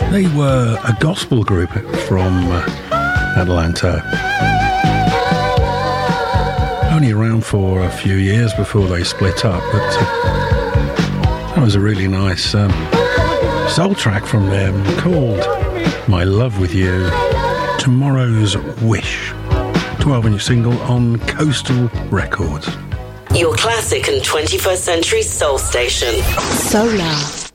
They were a gospel group from Atlanta. Only around for a few years before they split up, but that was a really nice soul track from them called My Love With You, Tomorrow's Wish, 12-inch single on Coastal Records. Your classic and 21st century soul station. Solar.